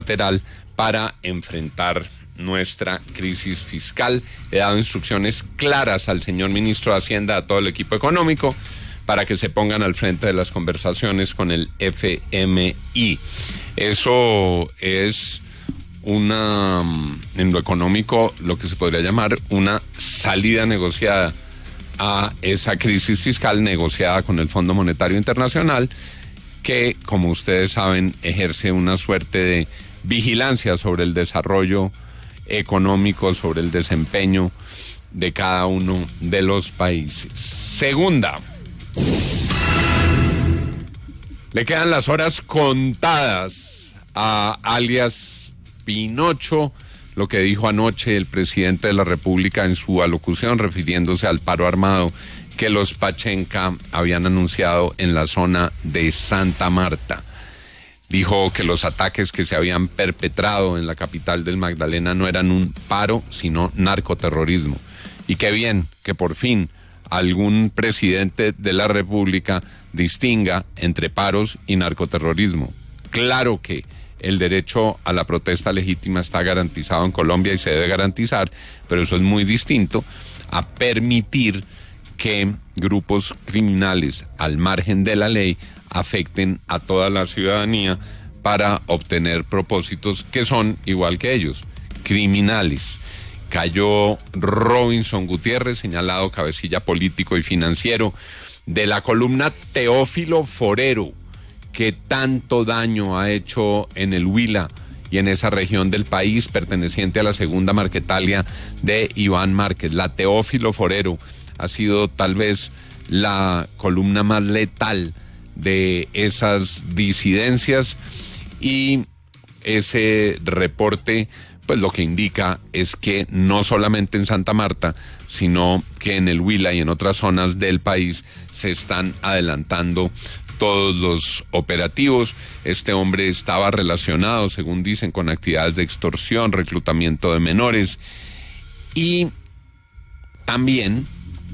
lateral para enfrentar nuestra crisis fiscal. He dado instrucciones claras al señor ministro de Hacienda, a todo el equipo económico, para que se pongan al frente de las conversaciones con el FMI. Eso es en lo económico, lo que se podría llamar una salida negociada a esa crisis fiscal, negociada con el Fondo Monetario Internacional, que, como ustedes saben, ejerce una suerte de vigilancia sobre el desarrollo económico, sobre el desempeño de cada uno de los países. Segunda, le quedan las horas contadas a alias Pinocho, lo que dijo anoche el presidente de la República en su alocución refiriéndose al paro armado que los Pachenca habían anunciado en la zona de Santa Marta. Dijo que los ataques que se habían perpetrado en la capital del Magdalena no eran un paro, sino narcoterrorismo. Y qué bien que por fin algún presidente de la República distinga entre paros y narcoterrorismo. Claro que el derecho a la protesta legítima está garantizado en Colombia y se debe garantizar, pero eso es muy distinto a permitir que grupos criminales al margen de la ley afecten a toda la ciudadanía para obtener propósitos que son, igual que ellos, criminales. Cayó Robinson Gutiérrez, señalado cabecilla político y financiero de la columna Teófilo Forero, que tanto daño ha hecho en el Huila y en esa región del país perteneciente a la segunda Marquetalia de Iván Márquez. La Teófilo Forero ha sido tal vez la columna más letal de esas disidencias, y ese reporte pues lo que indica es que no solamente en Santa Marta, sino que en el Huila y en otras zonas del país se están adelantando todos los operativos. Este hombre estaba relacionado, según dicen, con actividades de extorsión, reclutamiento de menores, y también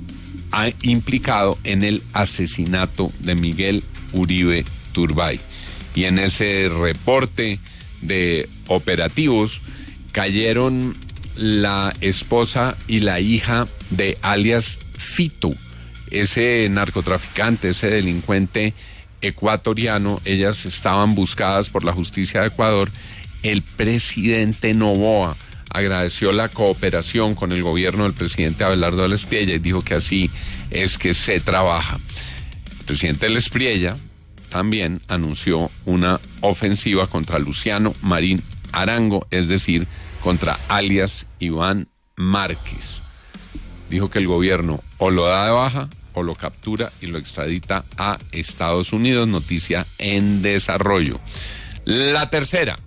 ha implicado en el asesinato de Miguel Uribe Turbay. Y en ese reporte de operativos cayeron la esposa y la hija de alias Fito, ese narcotraficante, ese delincuente ecuatoriano. Ellas estaban buscadas por la justicia de Ecuador. El presidente Noboa agradeció la cooperación con el gobierno del presidente Abelardo del Espriella y dijo que así es que se trabaja. El presidente del Espriella también anunció una ofensiva contra Luciano Marín Arango, es decir, contra alias Iván Márquez. Dijo que el gobierno o lo da de baja o lo captura y lo extradita a Estados Unidos. Noticia en desarrollo. La tercera.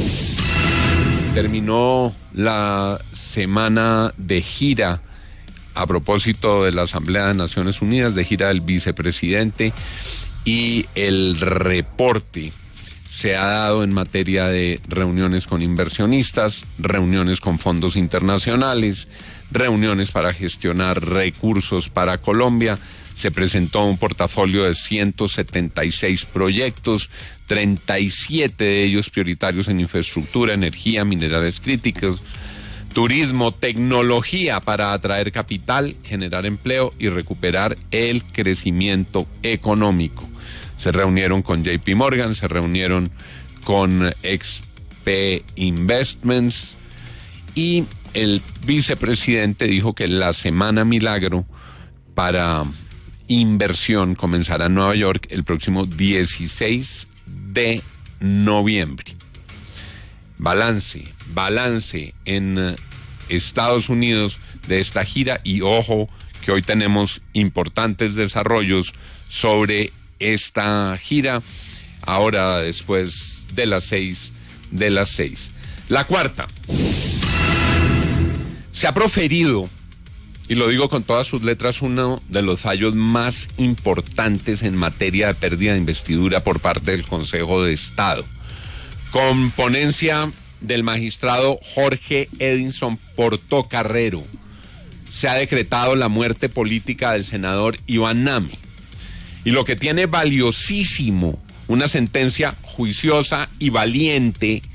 Terminó la semana de gira a propósito de la Asamblea de Naciones Unidas, de gira del vicepresidente, y el reporte se ha dado en materia de reuniones con inversionistas, reuniones con fondos internacionales, reuniones para gestionar recursos para Colombia. Se presentó un portafolio de 176 proyectos, 37 de ellos prioritarios en infraestructura, energía, minerales críticos, turismo, tecnología para atraer capital, generar empleo y recuperar el crecimiento económico. Se reunieron con JP Morgan, se reunieron con XP Investments, y el vicepresidente dijo que la Semana Milagro para inversión comenzará en Nueva York el próximo 16 de noviembre. Balance en Estados Unidos de esta gira, y ojo que hoy tenemos importantes desarrollos sobre esta gira, ahora después de las 6. La cuarta. Se ha proferido, y lo digo con todas sus letras, uno de los fallos más importantes en materia de pérdida de investidura por parte del Consejo de Estado. Con ponencia del magistrado Jorge Edinson Portocarrero, se ha decretado la muerte política del senador Iván Nami. Y lo que tiene valiosísimo una sentencia juiciosa y valiente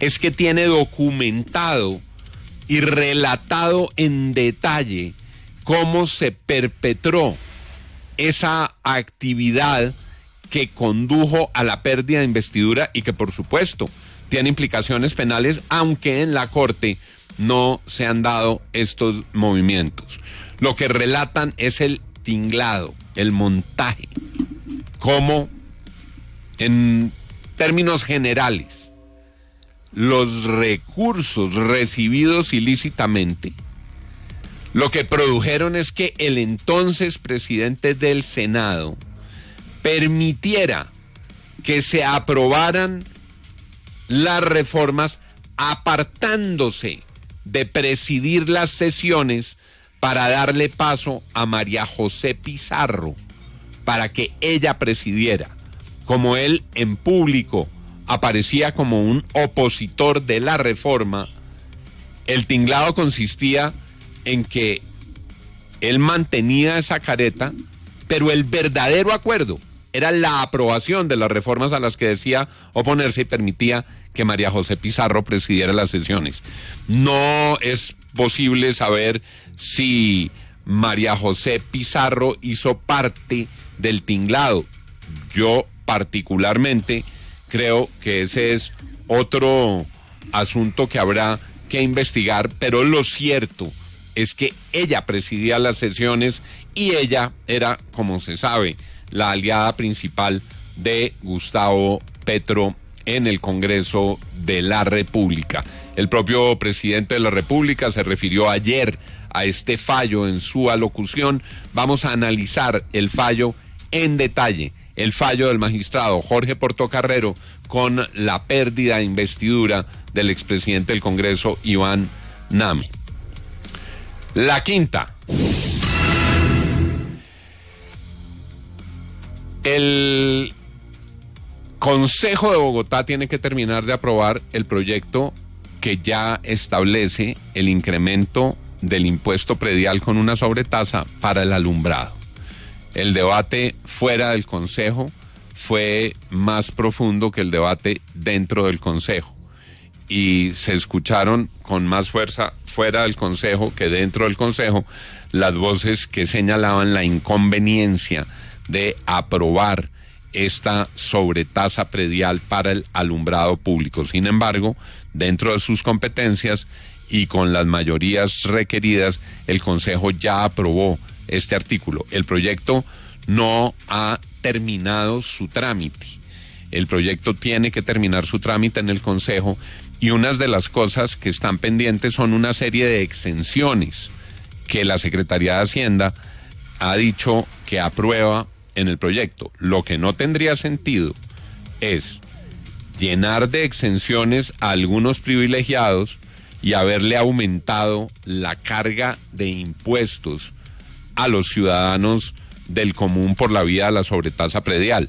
es que tiene documentado y relatado en detalle cómo se perpetró esa actividad que condujo a la pérdida de investidura y que, por supuesto, tiene implicaciones penales, aunque en la Corte no se han dado estos movimientos. Lo que relatan es el tinglado, el montaje, cómo, en términos generales, los recursos recibidos ilícitamente, lo que produjeron es que el entonces presidente del Senado permitiera que se aprobaran las reformas apartándose de presidir las sesiones para darle paso a María José Pizarro, para que ella presidiera. Como él en público aparecía como un opositor de la reforma, el tinglado consistía en que él mantenía esa careta, pero el verdadero acuerdo era la aprobación de las reformas a las que decía oponerse y permitía que María José Pizarro presidiera las sesiones. No es posible saber si María José Pizarro hizo parte del tinglado. Yo particularmente creo que ese es otro asunto que habrá que investigar, pero lo cierto es que ella presidía las sesiones y ella era, como se sabe, la aliada principal de Gustavo Petro en el Congreso de la República. El propio presidente de la República se refirió ayer a este fallo en su alocución. Vamos a analizar el fallo en detalle, el fallo del magistrado Jorge Portocarrero con la pérdida de investidura del expresidente del Congreso, Iván Name. La quinta. El Consejo de Bogotá tiene que terminar de aprobar el proyecto que ya establece el incremento del impuesto predial con una sobretasa para el alumbrado. El debate fuera del Consejo fue más profundo que el debate dentro del Consejo y se escucharon con más fuerza fuera del Consejo que dentro del Consejo las voces que señalaban la inconveniencia de aprobar esta sobretasa predial para el alumbrado público. Sin embargo, dentro de sus competencias y con las mayorías requeridas, el Consejo ya aprobó este artículo. El proyecto no ha terminado su trámite. El proyecto tiene que terminar su trámite en el Consejo y unas de las cosas que están pendientes son una serie de exenciones que la Secretaría de Hacienda ha dicho que aprueba en el proyecto. Lo que no tendría sentido es llenar de exenciones a algunos privilegiados y haberle aumentado la carga de impuestos a los ciudadanos del común por la vía de la sobretasa predial.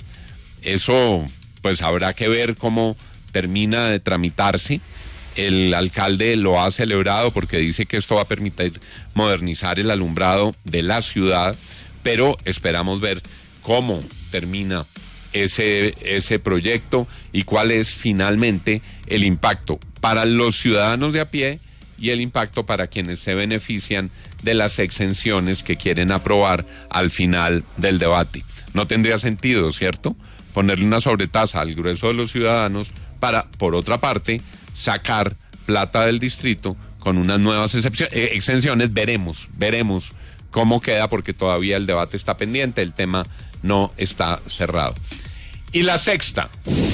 Eso pues habrá que ver cómo termina de tramitarse. El alcalde lo ha celebrado porque dice que esto va a permitir modernizar el alumbrado de la ciudad, pero esperamos ver cómo termina ese proyecto y cuál es finalmente el impacto para los ciudadanos de a pie y el impacto para quienes se benefician de las exenciones que quieren aprobar al final del debate. No tendría sentido, ¿cierto?, ponerle una sobretasa al grueso de los ciudadanos para, por otra parte, sacar plata del distrito con unas nuevas exenciones. Veremos cómo queda, porque todavía el debate está pendiente, el tema no está cerrado. Y la sexta,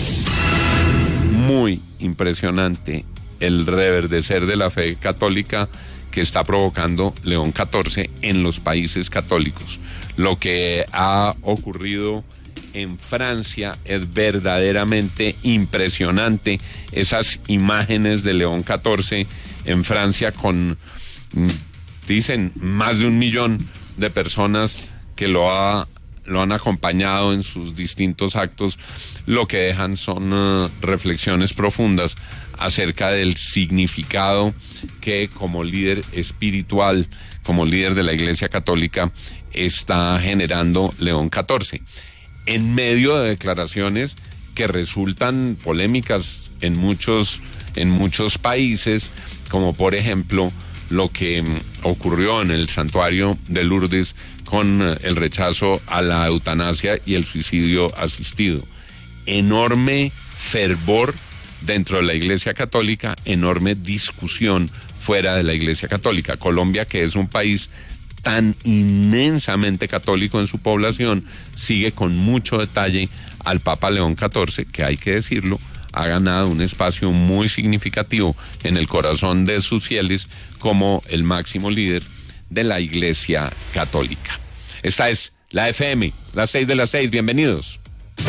muy impresionante, el reverdecer de la fe católica que está provocando León XIV en los países católicos. Lo que ha ocurrido en Francia es verdaderamente impresionante. Esas imágenes de León XIV en Francia con, dicen, más de 1 millón de personas que lo han acompañado en sus distintos actos, lo que dejan son reflexiones profundas acerca del significado que como líder espiritual, como líder de la Iglesia Católica, está generando León XIV. En medio de declaraciones que resultan polémicas en muchos en muchos países, como por ejemplo lo que ocurrió en el santuario de Lourdes con el rechazo a la eutanasia y el suicidio asistido. Enorme fervor dentro de la Iglesia Católica, enorme discusión fuera de la Iglesia Católica. Colombia, que es un país tan inmensamente católico en su población, sigue con mucho detalle al Papa León XIV, que hay que decirlo, ha ganado un espacio muy significativo en el corazón de sus fieles como el máximo líder de la Iglesia Católica. Esta es la FM, las 6 de las 6, bienvenidos.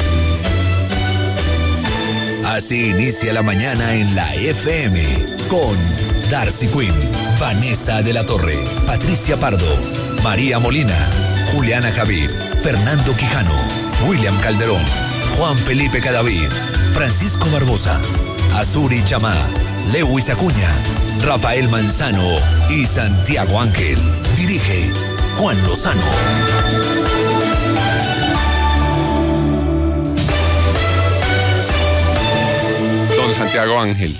Así inicia la mañana en la FM con Darcy Quinn, Vanessa de la Torre, Patricia Pardo, María Molina, Juliana Javid, Fernando Quijano, William Calderón, Juan Felipe Cadavid, Francisco Barbosa, Azuri Chamá, Lewis Acuña, Rafael Manzano y Santiago Ángel. Dirige Juan Lozano. Don Santiago Ángel,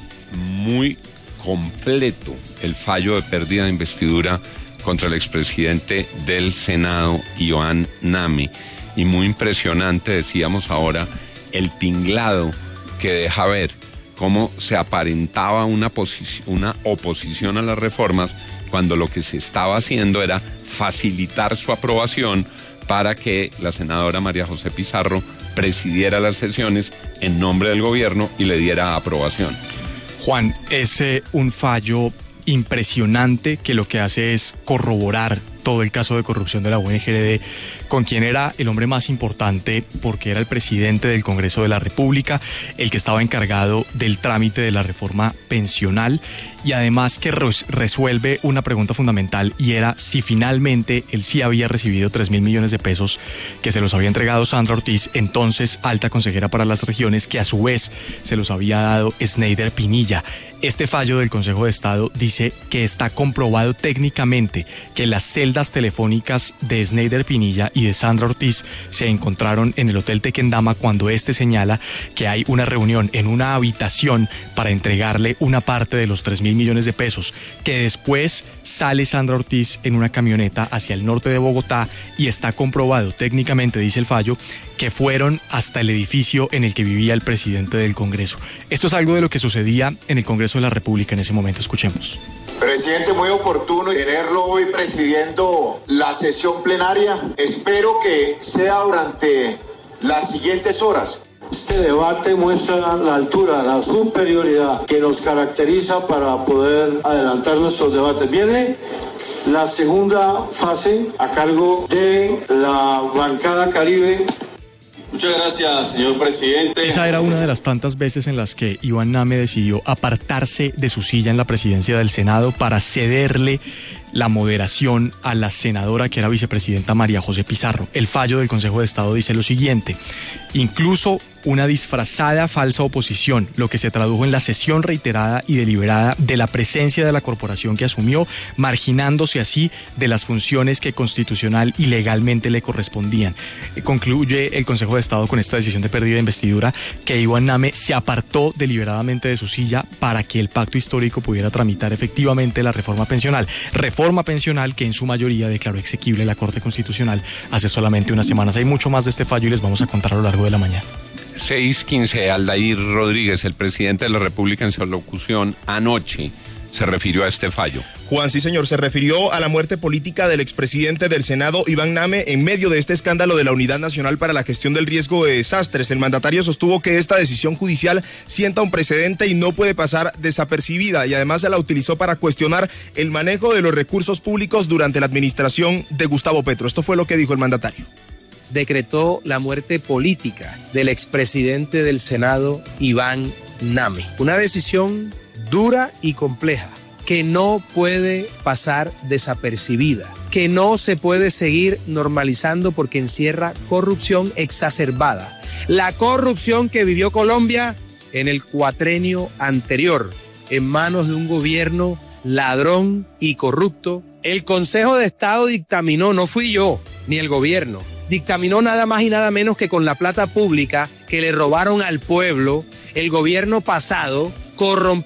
muy completo el fallo de pérdida de investidura contra el expresidente del Senado, Iván Name, y muy impresionante, decíamos ahora, el tinglado que deja ver cómo se aparentaba una oposición a las reformas cuando lo que se estaba haciendo era facilitar su aprobación para que la senadora María José Pizarro presidiera las sesiones en nombre del gobierno y le diera aprobación. Juan, es un fallo impresionante que lo que hace es corroborar todo el caso de corrupción de la UNGRD, con quien era el hombre más importante porque era el presidente del Congreso de la República, el que estaba encargado del trámite de la reforma pensional y además que resuelve una pregunta fundamental, y era si finalmente él sí había recibido 3.000 millones de pesos que se los había entregado Sandra Ortiz, entonces alta consejera para las regiones, que a su vez se los había dado Sneider Pinilla. Este fallo del Consejo de Estado dice que está comprobado técnicamente que las celdas telefónicas de Sneider Pinilla y de Sandra Ortiz se encontraron en el Hotel Tequendama cuando este señala que hay una reunión en una habitación para entregarle una parte de los 3.000 millones de pesos, que después sale Sandra Ortiz en una camioneta hacia el norte de Bogotá, y está comprobado técnicamente, dice el fallo, que fueron hasta el edificio en el que vivía el presidente del Congreso. Esto es algo de lo que sucedía en el Congreso de la República en ese momento. Escuchemos. Presidente, muy oportuno tenerlo hoy presidiendo la sesión plenaria. Espero que sea durante las siguientes horas. Este debate muestra la altura, la superioridad que nos caracteriza para poder adelantar nuestros debates. Viene la segunda fase a cargo de la bancada Caribe. Muchas gracias, señor presidente. Esa era una de las tantas veces en las que Iván Name decidió apartarse de su silla en la presidencia del Senado para cederle la moderación a la senadora que era vicepresidenta María José Pizarro. El fallo del Consejo de Estado dice lo siguiente: incluso una disfrazada falsa oposición, lo que se tradujo en la cesión reiterada y deliberada de la presencia de la corporación que asumió, marginándose así de las funciones que constitucional y legalmente le correspondían. Concluye el Consejo de Estado con esta decisión de pérdida de investidura que Iván Name se apartó deliberadamente de su silla para que el pacto histórico pudiera tramitar efectivamente la reforma pensional que en su mayoría declaró exequible la Corte Constitucional hace solamente unas semanas. Hay mucho más de este fallo y les vamos a contar a lo largo de la mañana. 6:15, Aldair Rodríguez, el presidente de la República, en su locución anoche se refirió a este fallo. Juan, sí señor, se refirió a la muerte política del expresidente del Senado, Iván Name, en medio de este escándalo de la Unidad Nacional para la Gestión del Riesgo de Desastres. El mandatario sostuvo que esta decisión judicial sienta un precedente y no puede pasar desapercibida, y además se la utilizó para cuestionar el manejo de los recursos públicos durante la administración de Gustavo Petro. Esto fue lo que dijo el mandatario. Decretó la muerte política del expresidente del Senado, Iván Name. Una decisión dura y compleja, que no puede pasar desapercibida, que no se puede seguir normalizando porque encierra corrupción exacerbada. La corrupción que vivió Colombia en el cuatrenio anterior, en manos de un gobierno ladrón y corrupto. El Consejo de Estado dictaminó, no fui yo, ni el gobierno, dictaminó nada más y nada menos que con la plata pública que le robaron al pueblo el gobierno pasado, corrompido.